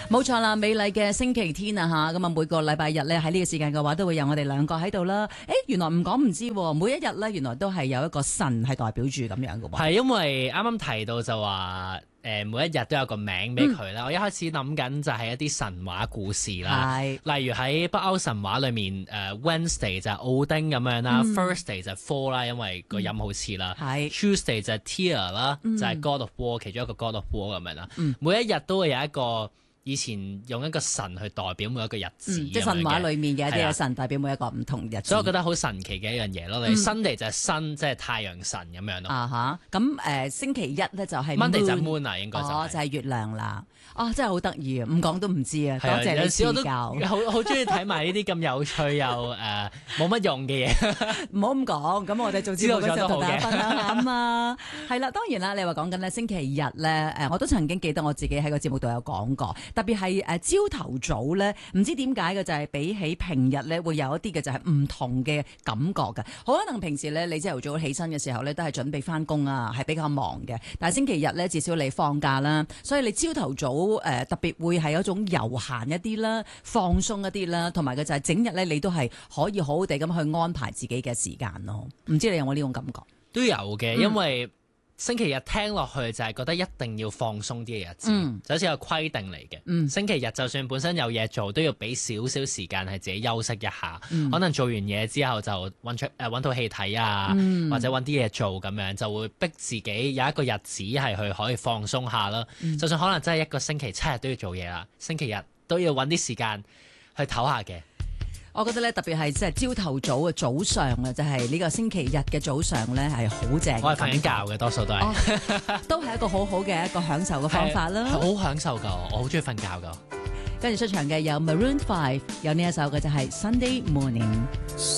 冇錯啦，美麗嘅星期天啊吓，咁啊每個禮拜日咧喺呢個時間嘅話，都會有我哋兩個喺度啦。原來唔講唔知，每一日咧原來都係有一個神係代表住咁樣嘅喎。 係因為啱啱提到就話每一日都有個名俾佢啦。我一開始諗緊就係一啲神話故事啦，例如喺北歐神話裏面Wednesday 就係奧丁咁樣啦，Thursday 就係 Thor 啦，因為個音好似啦，Tuesday 就係 Tyr 啦，就係 God of War 其中一個 God of War 咁樣啦。每一日都會有一個以前用一個神去代表每一個日子， 即係神話裏面嘅一啲神代表每一個唔同日子， 所以我覺得好神奇嘅一樣嘢咯。你 Sunday 就係 sun，即係太陽神咁樣咯。 咁星期一咧就係 Monday 就係 moon 啊，應該就係月亮啦。真係好得意啊！唔講都唔知啊。多謝你指教。 好中意睇埋呢啲咁有趣又冇乜用嘅嘢。 唔好咁講，咁我哋做節目嘅時候同大家分享下啊嘛。係啦，當然啦，你話講緊咧星期日咧，我都曾經記得我自己喺個節目度有講過，特別係朝頭早咧，唔知點解嘅就係比起平日咧會有一啲嘅就係唔同嘅感覺嘅。好可能平時咧你朝頭早起身嘅時候咧都係準備翻工啊，係比較忙嘅。但係星期日咧至少你放假啦，所以你朝頭早特別會係有一種悠閒一啲啦，放鬆一啲啦，同埋嘅就係整日咧你都係可以好好地咁去安排自己嘅時間咯。唔知你有冇呢種感覺？ 都有嘅，因為星期日聽落去就係覺得一定要放鬆啲嘅日子，就好似有規定嚟嘅。星期日就算本身有嘢做，都要俾少少時間係自己休息一下。可能做完嘢之後就揾套戲睇啊，或者揾啲嘢做咁樣，就會逼自己有一個日子係去可以放鬆下啦。就算可能真係一個星期7日都要做嘢啦，星期日都要揾啲時間去唞下嘅。 我覺得咧，特別係即係朝頭早嘅早上啊，就係呢個星期日嘅早上咧，係好正。 我係瞓緊覺嘅，多數都係， 都係一個好好嘅一個享受嘅方法啦。 好享受㗎，我好中意瞓覺㗎。 跟住出場嘅有 Maroon 5，有呢一首嘅就係 Sunday Morning。